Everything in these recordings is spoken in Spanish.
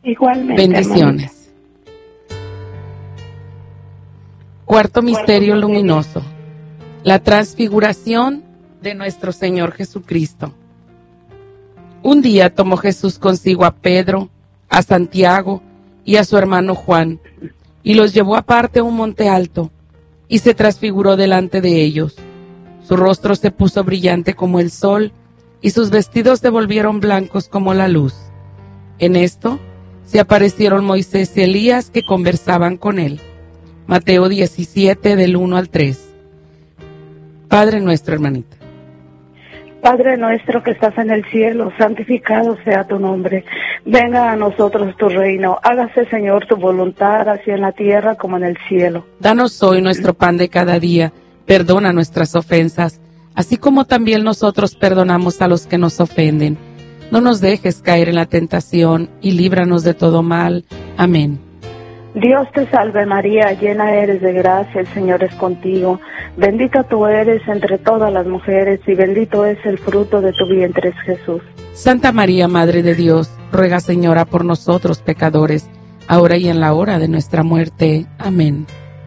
Igualmente. Bendiciones. Cuarto misterio luminoso. La transfiguración de nuestro Señor Jesucristo. Un día tomó Jesús consigo a Pedro, a Santiago y a su hermano Juan, y los llevó aparte a un monte alto, y se transfiguró delante de ellos. Su rostro se puso brillante como el sol, y sus vestidos se volvieron blancos como la luz. En esto se aparecieron Moisés y Elías, que conversaban con él. Mateo 17, del 1 al 3. Padre nuestro, hermanita. Padre nuestro que estás en el cielo, santificado sea tu nombre. Venga a nosotros tu reino. Hágase, Señor, tu voluntad, así en la tierra como en el cielo. Danos hoy nuestro pan de cada día. Perdona nuestras ofensas, así como también nosotros perdonamos a los que nos ofenden. No nos dejes caer en la tentación y líbranos de todo mal. Amén. Dios te salve María, llena eres de gracia, el Señor es contigo. Bendita tú eres entre todas las mujeres y bendito es el fruto de tu vientre, Jesús. Santa María, Madre de Dios, ruega, Señora, por nosotros pecadores, ahora y en la hora de nuestra muerte. Amén.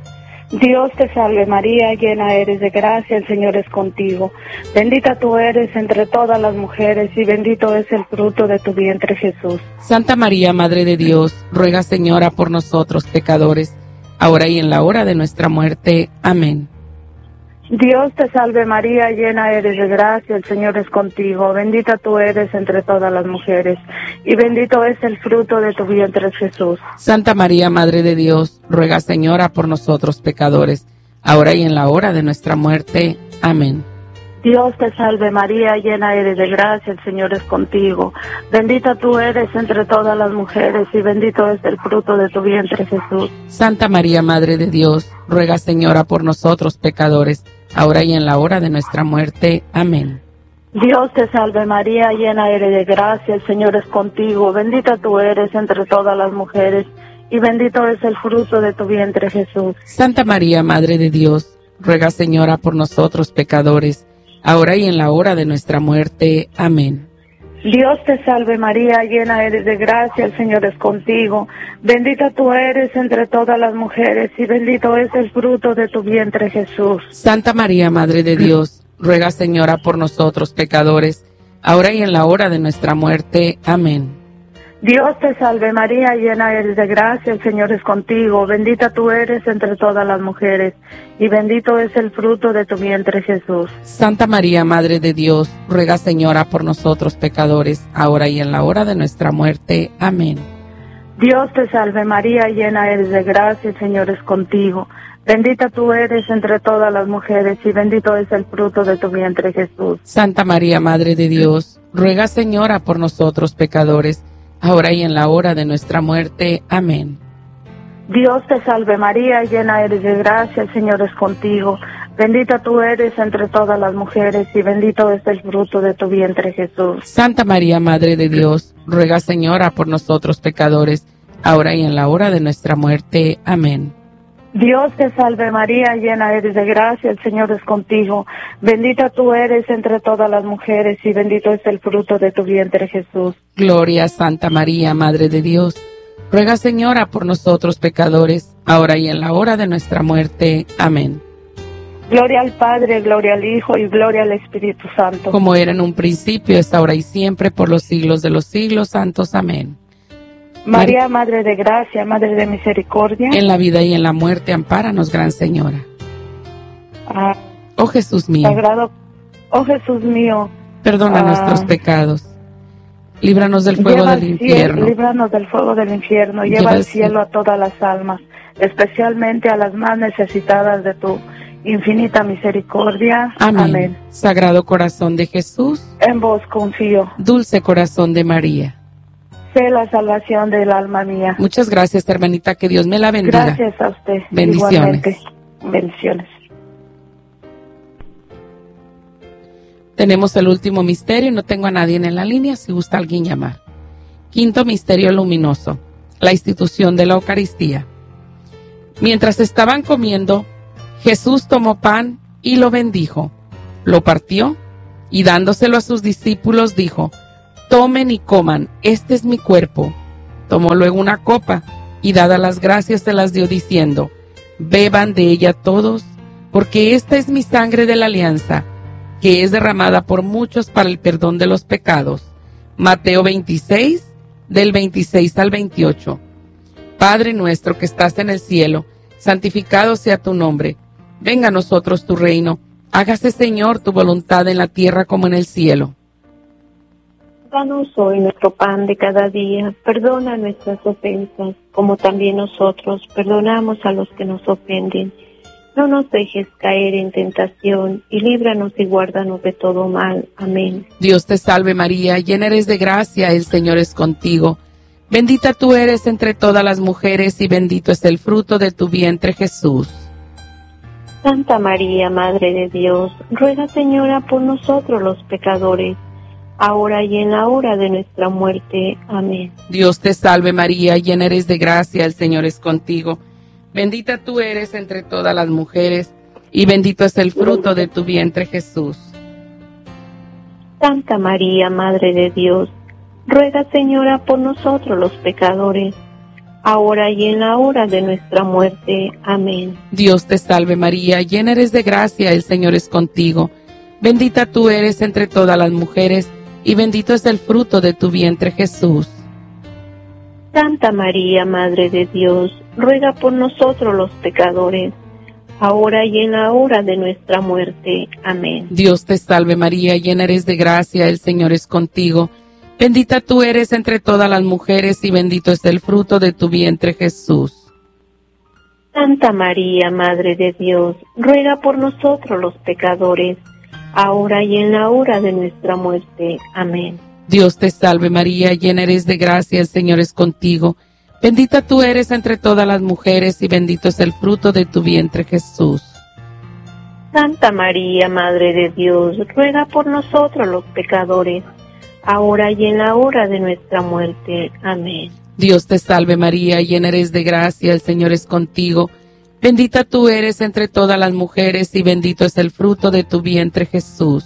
Dios te salve María, llena eres de gracia, el Señor es contigo. Bendita tú eres entre todas las mujeres y bendito es el fruto de tu vientre, Jesús. Santa María, Madre de Dios, ruega, Señora, por nosotros pecadores, ahora y en la hora de nuestra muerte. Amén. Dios te salve María, llena eres de gracia, el Señor es contigo. Bendita tú eres entre todas las mujeres y bendito es el fruto de tu vientre, Jesús. Santa María, Madre de Dios, ruega, Señora, por nosotros pecadores, ahora y en la hora de nuestra muerte. Amén. Dios te salve María, llena eres de gracia, el Señor es contigo. Bendita tú eres entre todas las mujeres y bendito es el fruto de tu vientre, Jesús. Santa María, Madre de Dios, ruega, Señora, por nosotros pecadores, ahora y en la hora de nuestra muerte. Amén. Dios te salve María, llena eres de gracia, el Señor es contigo. Bendita tú eres entre todas las mujeres y bendito es el fruto de tu vientre, Jesús. Santa María, Madre de Dios, ruega, Señora, por nosotros pecadores, ahora y en la hora de nuestra muerte. Amén. Dios te salve María, llena eres de gracia, el Señor es contigo. Bendita tú eres entre todas las mujeres y bendito es el fruto de tu vientre, Jesús. Santa María, Madre de Dios, ruega, Señora, por nosotros pecadores, ahora y en la hora de nuestra muerte. Amén. Dios te salve María, llena eres de gracia, el Señor es contigo. Bendita tú eres entre todas las mujeres y bendito es el fruto de tu vientre, Jesús. Santa María, Madre de Dios, ruega, Señora, por nosotros pecadores, ahora y en la hora de nuestra muerte. Amén. Dios te salve María, llena eres de gracia, el Señor es contigo. Bendita tú eres entre todas las mujeres y bendito es el fruto de tu vientre, Jesús. Santa María, Madre de Dios, ruega, Señora, por nosotros pecadores, ahora y en la hora de nuestra muerte. Amén. Dios te salve María, llena eres de gracia, el Señor es contigo. Bendita tú eres entre todas las mujeres y bendito es el fruto de tu vientre, Jesús. Santa María, Madre de Dios, ruega, Señora, por nosotros pecadores, ahora y en la hora de nuestra muerte. Amén. Dios te salve María, llena eres de gracia, el Señor es contigo. Bendita tú eres entre todas las mujeres y bendito es el fruto de tu vientre, Jesús. Gloria a Santa María, Madre de Dios, ruega, Señora, por nosotros pecadores, ahora y en la hora de nuestra muerte. Amén. Gloria al Padre, gloria al Hijo y gloria al Espíritu Santo. Como era en un principio, es ahora y siempre, por los siglos de los siglos santos. Amén. María, Madre de gracia, Madre de misericordia. En la vida y en la muerte, ampáranos, Gran Señora. Oh Jesús mío. Sagrado, oh Jesús mío. Perdona nuestros pecados. Líbranos del fuego del infierno. Líbranos del fuego del infierno. Lleva al cielo a todas las almas, especialmente a las más necesitadas de tu infinita misericordia. Amén. Amén. Sagrado corazón de Jesús. En vos confío. Dulce corazón de María. Sé la salvación del alma mía. Muchas gracias, hermanita. Que Dios me la bendiga. Gracias a usted. Bendiciones. Igualmente. Bendiciones. Tenemos el último misterio y no tengo a nadie en la línea, si gusta alguien llamar. Quinto misterio luminoso, la institución de la Eucaristía. Mientras estaban comiendo, Jesús tomó pan y lo bendijo, lo partió y dándoselo a sus discípulos dijo: tomen y coman, este es mi cuerpo. Tomó luego una copa, y dadas las gracias se las dio diciendo: beban de ella todos, porque esta es mi sangre de la alianza, que es derramada por muchos para el perdón de los pecados. Mateo 26, del 26 al 28. Padre nuestro que estás en el cielo, santificado sea tu nombre. Venga a nosotros tu reino. Hágase, Señor, tu voluntad en la tierra como en el cielo. Danos hoy nuestro pan de cada día. Perdona nuestras ofensas, como también nosotros perdonamos a los que nos ofenden. No nos dejes caer en tentación, y líbranos y guárdanos de todo mal. Amén. Dios te salve María, llena eres de gracia, el Señor es contigo. Bendita tú eres entre todas las mujeres, y bendito es el fruto de tu vientre, Jesús. Santa María, Madre de Dios, ruega, Señora, por nosotros los pecadores, ahora y en la hora de nuestra muerte. Amén. Dios te salve María, llena eres de gracia, el Señor es contigo. Bendita tú eres entre todas las mujeres, y bendito es el fruto de tu vientre, Jesús. Santa María, Madre de Dios, ruega, Señora, por nosotros los pecadores, ahora y en la hora de nuestra muerte. Amén. Dios te salve María, llena eres de gracia, el Señor es contigo. Bendita tú eres entre todas las mujeres, y bendito es el fruto de tu vientre, Jesús. Santa María, Madre de Dios, ruega por nosotros los pecadores, ahora y en la hora de nuestra muerte. Amén. Dios te salve María, llena eres de gracia, el Señor es contigo. Bendita tú eres entre todas las mujeres, y bendito es el fruto de tu vientre, Jesús. Santa María, Madre de Dios, ruega por nosotros los pecadores, ahora y en la hora de nuestra muerte. Amén. Dios te salve María, llena eres de gracia, el Señor es contigo. Bendita tú eres entre todas las mujeres, y bendito es el fruto de tu vientre, Jesús. Santa María, Madre de Dios, ruega por nosotros los pecadores, ahora y en la hora de nuestra muerte. Amén. Dios te salve María, llena eres de gracia, el Señor es contigo. Bendita tú eres entre todas las mujeres, y bendito es el fruto de tu vientre, Jesús.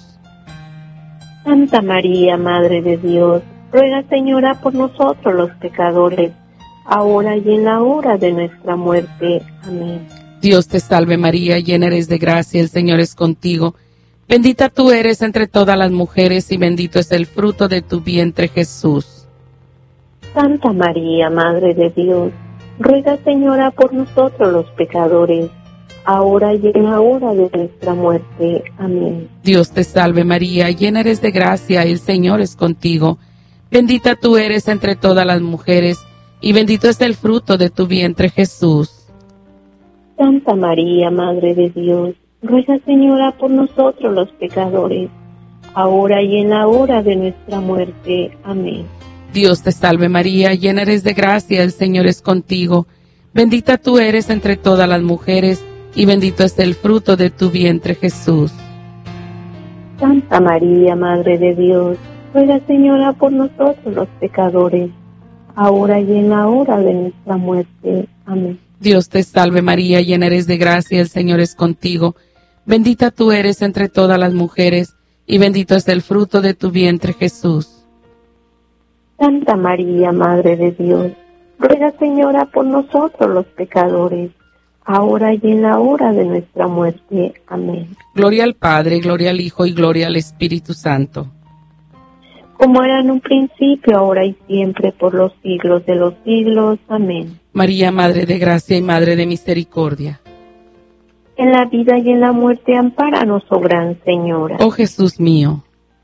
Santa María, Madre de Dios, ruega, Señora, por nosotros los pecadores, ahora y en la hora de nuestra muerte. Amén. Dios te salve María, llena eres de gracia, el Señor es contigo. Bendita tú eres entre todas las mujeres, y bendito es el fruto de tu vientre, Jesús. Santa María, Madre de Dios, ruega, Señora, por nosotros los pecadores, ahora y en la hora de nuestra muerte. Amén. Dios te salve María, llena eres de gracia, el Señor es contigo. Bendita tú eres entre todas las mujeres, y bendito es el fruto de tu vientre, Jesús. Santa María, Madre de Dios, ruega, Señora, por nosotros los pecadores, ahora y en la hora de nuestra muerte. Amén. Dios te salve María, llena eres de gracia, el Señor es contigo. Bendita tú eres entre todas las mujeres, y bendito es el fruto de tu vientre, Jesús. Santa María, Madre de Dios, ruega, Señora, por nosotros los pecadores, ahora y en la hora de nuestra muerte. Amén. Dios te salve María, llena eres de gracia, el Señor es contigo. Bendita tú eres entre todas las mujeres, y bendito es el fruto de tu vientre, Jesús. Santa María, Madre de Dios, ruega, Señora, por nosotros los pecadores, ahora y en la hora de nuestra muerte. Amén. Gloria al Padre, gloria al Hijo y gloria al Espíritu Santo. Como era en un principio, ahora y siempre, por los siglos de los siglos. Amén. María, Madre de gracia y Madre de misericordia. En la vida y en la muerte, ampáranos, oh Gran Señora. Oh Jesús mío,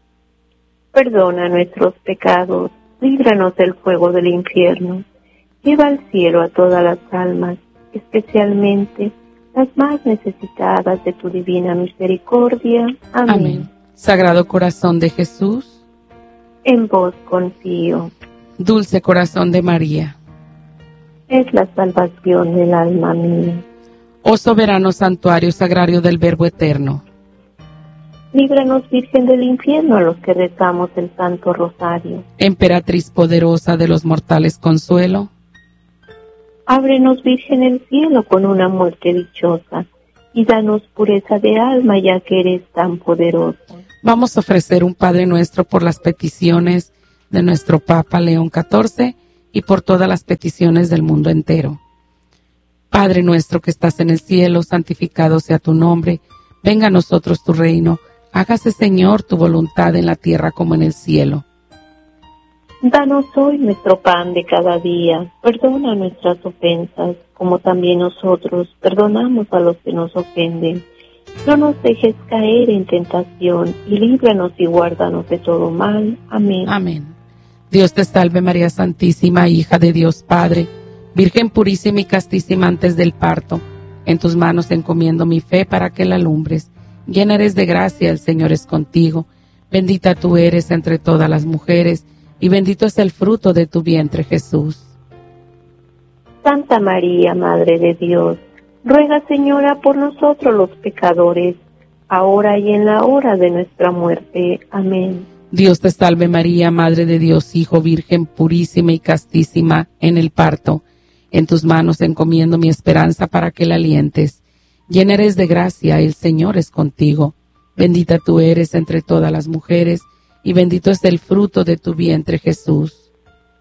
perdona nuestros pecados, líbranos del fuego del infierno, lleva al cielo a todas las almas, especialmente las más necesitadas de tu divina misericordia. Amén. Amén. Sagrado corazón de Jesús, en vos confío. Dulce corazón de María, es la salvación del alma mía. oh soberano santuario sagrario del Verbo eterno, líbranos, Virgen del infierno, a los que rezamos el Santo Rosario. emperatriz poderosa de los mortales consuelo, ábrenos, Virgen, el cielo con una muerte dichosa, y danos pureza de alma, ya que eres tan poderoso. vamos a ofrecer un Padre Nuestro por las peticiones de nuestro Papa León XIV y por todas las peticiones del mundo entero. Padre nuestro que estás en el cielo, santificado sea tu nombre. Venga a nosotros tu reino. Hágase, Señor, tu voluntad en la tierra como en el cielo. Danos hoy nuestro pan de cada día. Perdona nuestras ofensas, como también nosotros perdonamos a los que nos ofenden. No nos dejes caer en tentación y líbranos y guárdanos de todo mal. Amén. Amén. Dios te salve María Santísima, hija de Dios Padre, Virgen purísima y castísima antes del parto. En tus manos encomiendo mi fe para que la alumbres. Llena eres de gracia, el Señor es contigo. Bendita tú eres entre todas las mujeres, y bendito es el fruto de tu vientre, Jesús. Santa María, Madre de Dios, ruega, Señora, por nosotros los pecadores, ahora y en la hora de nuestra muerte. Amén. Dios te salve María, Madre de Dios, Hijo, Virgen purísima y castísima en el parto. En tus manos encomiendo mi esperanza para que la alientes. Llena eres de gracia, el Señor es contigo. Bendita tú eres entre todas las mujeres, y bendito es el fruto de tu vientre, Jesús.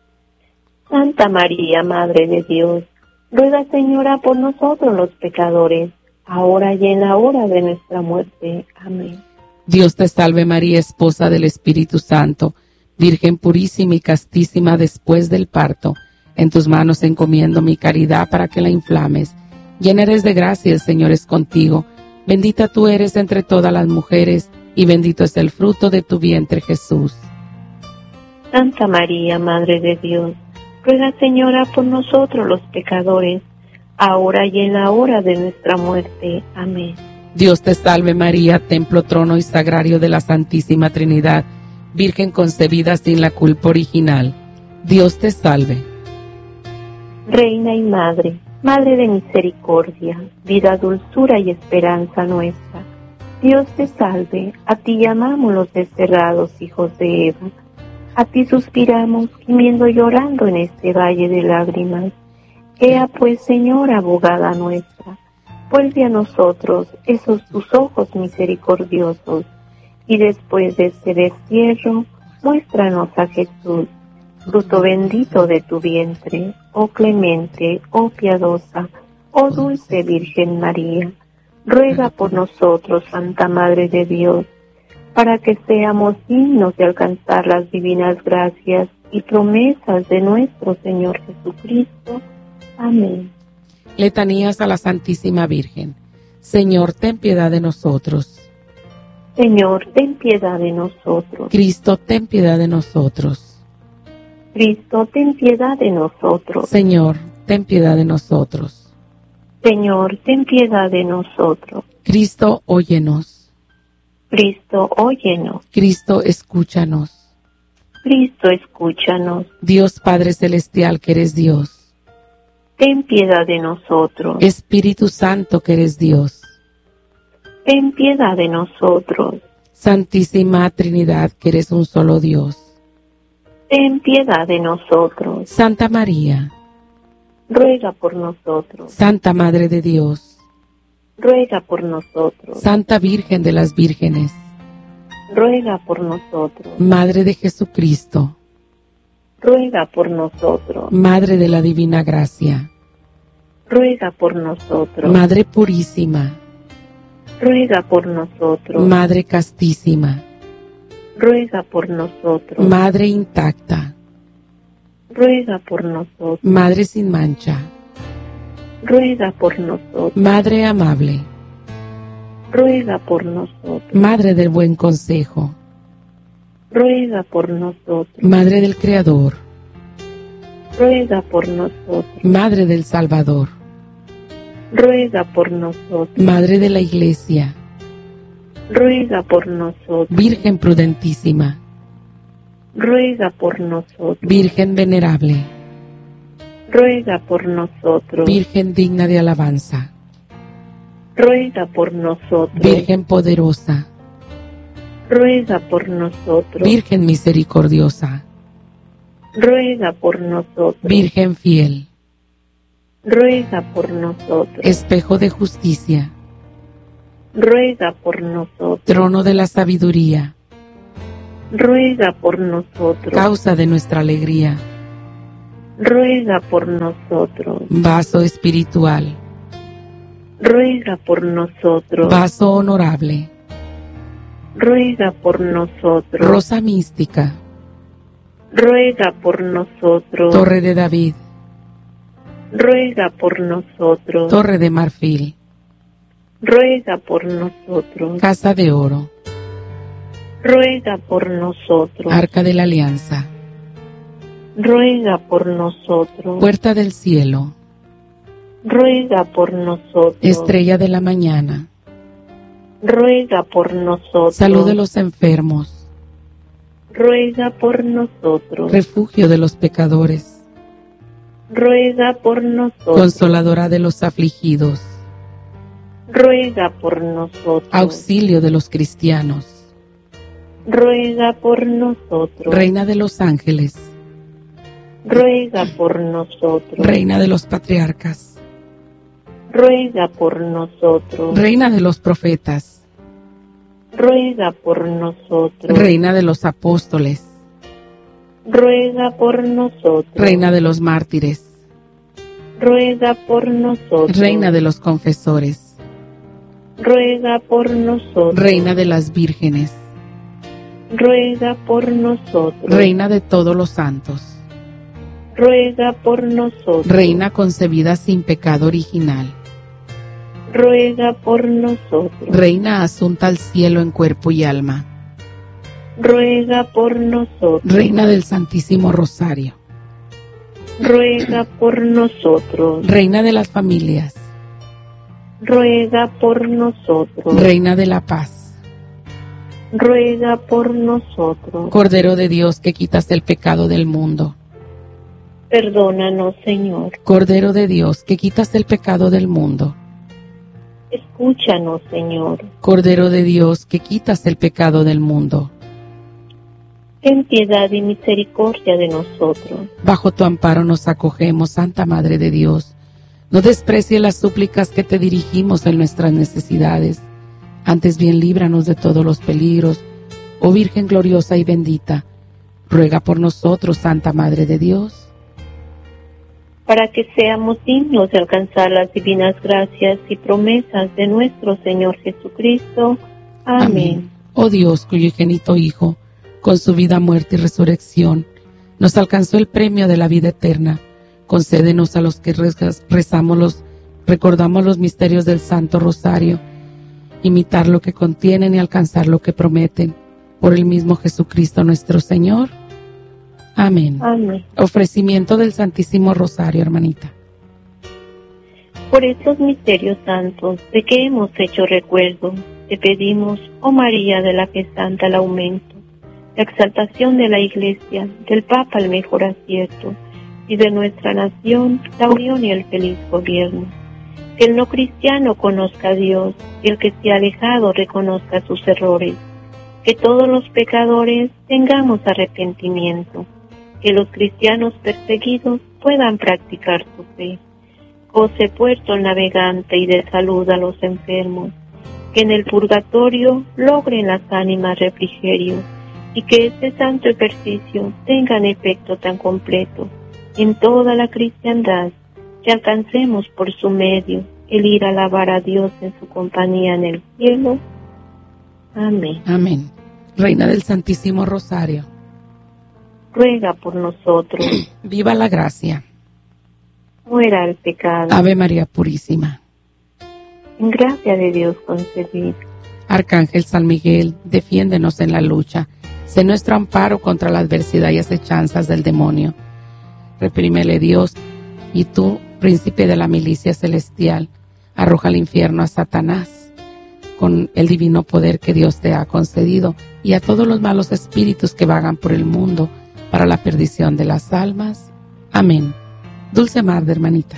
Santa María, Madre de Dios, ruega, Señora, por nosotros los pecadores, ahora y en la hora de nuestra muerte. Amén. Dios te salve María, esposa del Espíritu Santo, Virgen purísima y castísima después del parto. En tus manos encomiendo mi caridad para que la inflames. Llena eres de gracia, el Señor es contigo. Bendita tú eres entre todas las mujeres, y bendito es el fruto de tu vientre, Jesús. Santa María, Madre de Dios, ruega, Señora, por nosotros los pecadores, ahora y en la hora de nuestra muerte. Amén. Dios te salve María, templo, trono y sagrario de la Santísima Trinidad, Virgen concebida sin la culpa original. Dios te salve. Reina y Madre, Madre de misericordia, vida, dulzura y esperanza nuestra. Dios te salve, a ti llamamos los desterrados hijos de Eva. A ti suspiramos, gimiendo y llorando en este valle de lágrimas. Ea pues, Señora, abogada nuestra, vuelve a nosotros esos tus ojos misericordiosos, y después de este destierro, muéstranos a Jesús, fruto bendito de tu vientre, oh clemente, oh piadosa, oh dulce Virgen María. Ruega por nosotros, Santa Madre de Dios, para que seamos dignos de alcanzar las divinas gracias y promesas de nuestro Señor Jesucristo. Amén. Letanías a la Santísima Virgen. Señor, ten piedad de nosotros. Señor, ten piedad de nosotros. Cristo, ten piedad de nosotros. Cristo, ten piedad de nosotros. Señor, ten piedad de nosotros. Señor, ten piedad de nosotros. Cristo, óyenos. Cristo, óyenos. Cristo, escúchanos. Cristo, escúchanos. Dios Padre Celestial, que eres Dios. Ten piedad de nosotros. Espíritu Santo, que eres Dios. Ten piedad de nosotros. Santísima Trinidad, que eres un solo Dios. Ten piedad de nosotros. Santa María, ruega por nosotros. Santa Madre de Dios, ruega por nosotros. Santa Virgen de las Vírgenes, ruega por nosotros. Madre de Jesucristo, ruega por nosotros. Madre de la Divina Gracia, ruega por nosotros. Madre Purísima, ruega por nosotros. Madre Castísima, ruega por nosotros. Madre intacta, ruega por nosotros. Madre sin mancha, ruega por nosotros. Madre amable, ruega por nosotros. Madre del buen consejo, ruega por nosotros. Madre del Creador, ruega por nosotros. Madre del Salvador, ruega por nosotros. Madre de la Iglesia, ruega por nosotros. Virgen prudentísima, ruega por nosotros. Virgen venerable, ruega por nosotros. Virgen digna de alabanza, ruega por nosotros. Virgen poderosa, ruega por nosotros. Virgen misericordiosa, ruega por nosotros. Virgen fiel, ruega por nosotros. espejo de justicia, ruega por nosotros. trono de la sabiduría, ruega por nosotros. causa de nuestra alegría, ruega por nosotros. Vaso espiritual, Ruega por nosotros. vaso honorable, Ruega por nosotros. rosa mística, Ruega por nosotros. torre de David, Ruega por nosotros. torre de marfil, Ruega por nosotros. casa de oro, Ruega por nosotros. arca de la alianza, Ruega por nosotros. puerta del cielo, Ruega por nosotros. estrella de la mañana, Ruega por nosotros. salud de los enfermos, Ruega por nosotros. refugio de los pecadores, Ruega por nosotros. consoladora de los afligidos, Ruega por nosotros. auxilio de los cristianos, Ruega por nosotros. reina de los ángeles, Ruega por nosotros. reina de los patriarcas, Ruega por nosotros. reina de los profetas, Ruega por nosotros. reina de los apóstoles, Ruega por nosotros. reina de los mártires, Ruega por nosotros. reina de los confesores, Ruega por nosotros. reina de las vírgenes, Ruega por nosotros. reina de todos los santos, Ruega por nosotros. reina concebida sin pecado original, Ruega por nosotros. reina asunta al cielo en cuerpo y alma, Ruega por nosotros. reina del Santísimo Rosario, Ruega por nosotros. reina de las familias, Ruega por nosotros. reina de la paz, Ruega por nosotros. Cordero de Dios que quitas el pecado del mundo, Perdónanos, Señor. Cordero de Dios que quitas el pecado del mundo, Escúchanos, Señor. Cordero de Dios que quitas el pecado del mundo. Ten piedad y misericordia de nosotros. Bajo tu amparo nos acogemos, Santa Madre de Dios. No desprecies las súplicas que te dirigimos en nuestras necesidades. Antes bien líbranos de todos los peligros. Oh Virgen gloriosa y bendita, ruega por nosotros, Santa Madre de Dios. Para que seamos dignos de alcanzar las divinas gracias y promesas de nuestro Señor Jesucristo. Amén. Oh Dios, cuyo ingénito Hijo, con su vida, muerte y resurrección, nos alcanzó el premio de la vida eterna. Concédenos a los que recordamos los misterios del Santo Rosario, imitar lo que contienen y alcanzar lo que prometen. Por el mismo Jesucristo nuestro Señor. Amén. Amén. Ofrecimiento del Santísimo Rosario, hermanita. Por estos misterios santos de que hemos hecho recuerdo, te pedimos, oh María de la fe santa, el aumento, la exaltación de la Iglesia, del Papa el mejor acierto, y de nuestra nación la unión y el feliz gobierno. Que el no cristiano conozca a Dios, y el que se ha alejado reconozca sus errores. Que todos los pecadores tengamos arrepentimiento. Que los cristianos perseguidos puedan practicar su fe. Goce puerto el navegante y dé salud a los enfermos. Que en el purgatorio logren las ánimas refrigerio, y que este santo ejercicio tengan efecto tan completo en toda la cristiandad, que alcancemos por su medio el ir a alabar a Dios en su compañía en el cielo. Amén. Amén. Reina del Santísimo Rosario, Ruega por nosotros. viva la gracia. Muera el pecado. Ave María Purísima. En gracia de Dios concebida. Arcángel San Miguel, defiéndenos en la lucha. Sé nuestro amparo contra la adversidad y acechanzas del demonio. Reprímele, Dios, y tú, príncipe de la milicia celestial, arroja al infierno a Satanás con el divino poder que Dios te ha concedido, y a todos los malos espíritus que vagan por el mundo para la perdición de las almas. Amén. Dulce Madre, hermanita.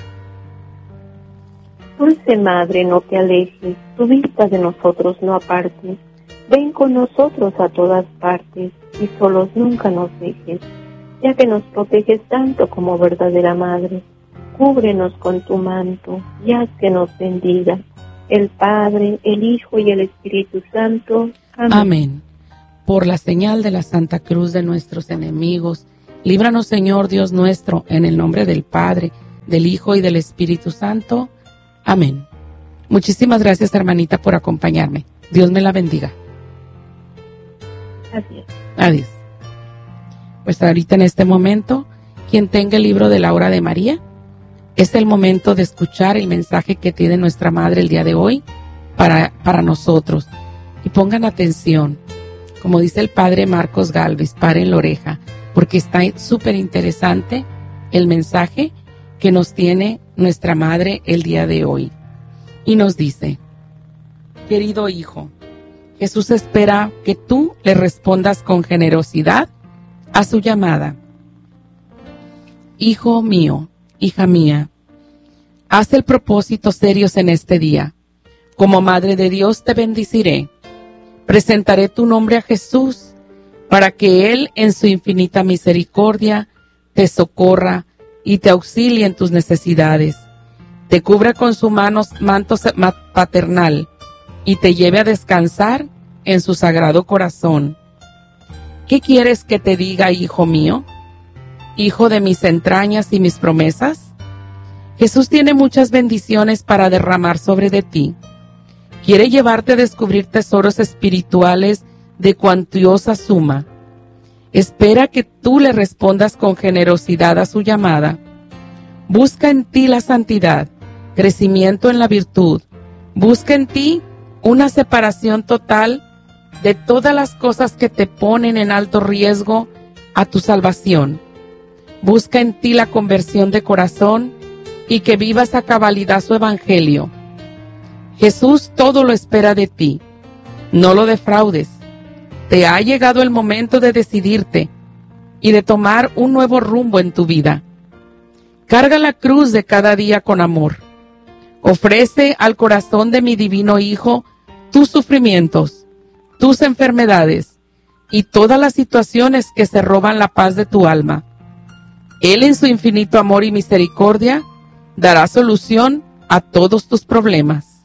Dulce Madre, no te alejes, tu vista de nosotros no apartes. Ven con nosotros a todas partes, y solos nunca nos dejes, ya que nos proteges tanto como verdadera Madre. Cúbrenos con tu manto, y haz que nos bendiga el Padre, el Hijo y el Espíritu Santo. Amén. Amén. Por la señal de la Santa Cruz de nuestros enemigos, Líbranos, Señor Dios nuestro, en el nombre del Padre, del Hijo y del Espíritu Santo. Amén. Muchísimas gracias, hermanita, por acompañarme. Dios me la bendiga. Adiós. Adiós. Pues ahorita en este momento, quien tenga el libro de la hora de María, es el momento de escuchar el mensaje que tiene nuestra Madre el día de hoy para nosotros. Y pongan atención, como dice el Padre Marcos Galvez, paren la oreja, porque está súper interesante el mensaje que nos tiene nuestra Madre el día de hoy. Y nos dice: querido hijo, Jesús espera que tú le respondas con generosidad a su llamada. Hijo mío, hija mía, haz el propósito serios en este día. Como Madre de Dios te bendeciré. Presentaré tu nombre a Jesús para que Él, en su infinita misericordia, te socorra y te auxilie en tus necesidades. Te cubra con su manto paternal y te lleve a descansar en su sagrado corazón. ¿Qué quieres que te diga, hijo mío? Hijo de mis entrañas y mis promesas. Jesús tiene muchas bendiciones para derramar sobre de ti. Quiere llevarte a descubrir tesoros espirituales de cuantiosa suma. Espera que tú le respondas con generosidad a su llamada. Busca en ti la santidad, crecimiento en la virtud. Busca en ti una separación total de todas las cosas que te ponen en alto riesgo a tu salvación. Busca en ti la conversión de corazón y que vivas a cabalidad su evangelio. Jesús todo lo espera de ti. No lo defraudes. Te ha llegado el momento de decidirte y de tomar un nuevo rumbo en tu vida. Carga la cruz de cada día con amor. Ofrece al corazón de mi divino Hijo tus sufrimientos, tus enfermedades y todas las situaciones que se roban la paz de tu alma. Él, en su infinito amor y misericordia, dará solución a todos tus problemas.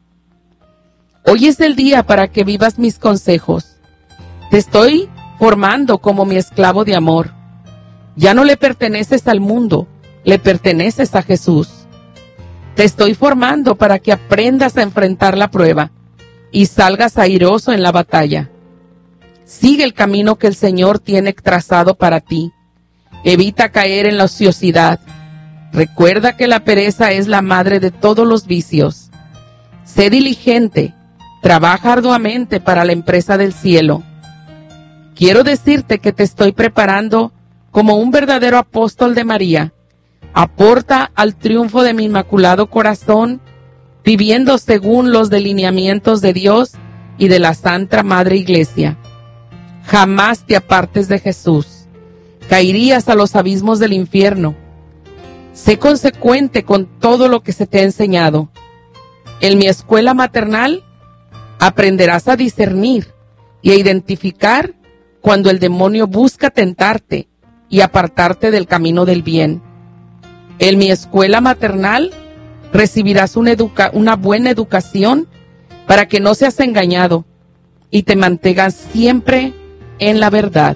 Hoy es el día para que vivas mis consejos. Te estoy formando como mi esclavo de amor. Ya no le perteneces al mundo, le perteneces a Jesús. Te estoy formando para que aprendas a enfrentar la prueba y salgas airoso en la batalla. Sigue el camino que el Señor tiene trazado para ti. Evita caer en la ociosidad. Recuerda que la pereza es la madre de todos los vicios. Sé diligente, trabaja arduamente para la empresa del cielo. Quiero decirte que te estoy preparando como un verdadero apóstol de María. Aporta al triunfo de mi inmaculado corazón, viviendo según los delineamientos de Dios y de la Santa Madre Iglesia. Jamás te apartes de Jesús. Caerías a los abismos del infierno. Sé consecuente con todo lo que se te ha enseñado. En mi escuela maternal aprenderás a discernir y a identificar cuando el demonio busca tentarte y apartarte del camino del bien. En mi escuela maternal recibirás una buena educación para que no seas engañado y te mantengas siempre en la verdad.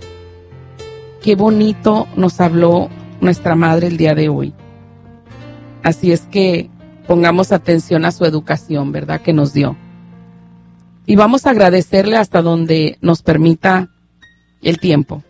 Qué bonito nos habló nuestra Madre el día de hoy. Así es que pongamos atención a su educación, ¿verdad?, que nos dio. Y vamos a agradecerle hasta donde nos permita el tiempo.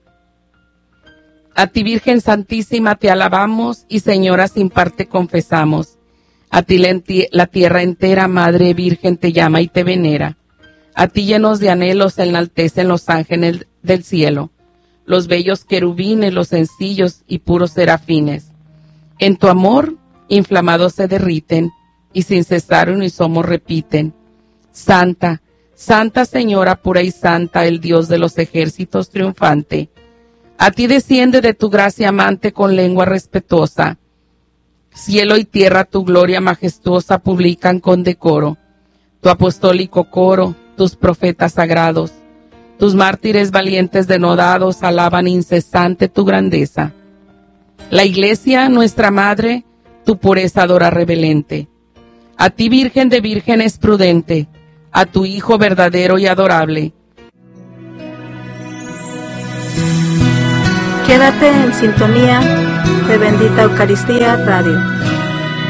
A ti, Virgen Santísima, te alabamos y, Señora, sin par te confesamos. A ti la tierra entera, Madre Virgen, te llama y te venera. A ti, llenos de anhelos, enaltecen los ángeles del cielo, los bellos querubines, los sencillos y puros serafines. En tu amor, inflamados se derriten, y sin cesar unísono repiten: Santa, Santa Señora pura y santa, el Dios de los ejércitos triunfante. A ti desciende de tu gracia amante con lengua respetuosa. Cielo y tierra tu gloria majestuosa publican con decoro. Tu apostólico coro, tus profetas sagrados, tus mártires valientes denodados alaban incesante tu grandeza. La Iglesia, nuestra Madre, tu pureza adora reverente. A ti, Virgen de vírgenes prudente, a tu Hijo verdadero y adorable. Quédate en sintonía de Bendita Eucaristía Radio.